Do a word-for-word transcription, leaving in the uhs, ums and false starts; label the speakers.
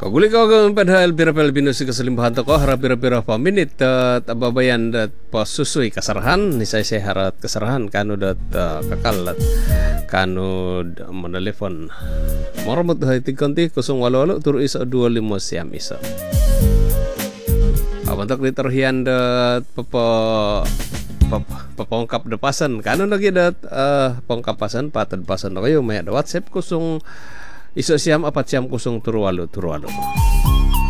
Speaker 1: Kaguli ko kung padahal bira-bira binusi kasalimbahan to ko harap bira-bira pa minit at ababayan dat pasusoy kasarahan ni say say harat kasarahan kano dat uh, kakalat kano monelefon maramot hay tigkanti kusong walo-walo turu isa dua lima siam isa abantak ditarhian dat papa papongkap depasan kano lagi dat uh, pongkapasan patad pasan kayo may WhatsApp kusong iso siyam apat siyam kusong turuwalo turuwalo